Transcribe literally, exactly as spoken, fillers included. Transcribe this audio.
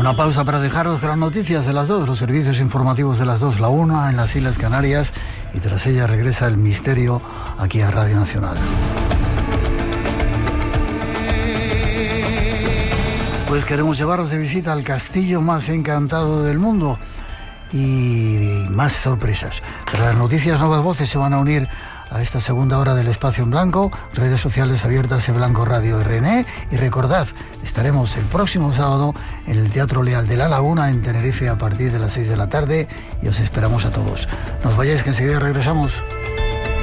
Una pausa para dejaros con las noticias de las dos, los servicios informativos de las dos, la una en las Islas Canarias, y tras ella regresa el misterio aquí a Radio Nacional. Pues queremos llevaros de visita al castillo más encantado del mundo y más sorpresas. Tras las noticias, nuevas voces se van a unir a esta segunda hora del Espacio en Blanco, redes sociales abiertas en Blanco Radio R N E, y recordad, estaremos el próximo sábado en el Teatro Leal de La Laguna en Tenerife a partir de las seis de la tarde y os esperamos a todos. No os vayáis, que enseguida regresamos.